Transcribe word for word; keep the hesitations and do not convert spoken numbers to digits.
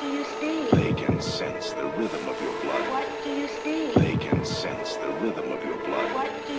you see? They can sense the rhythm of your blood. What do you see? They can sense the rhythm of your blood. What do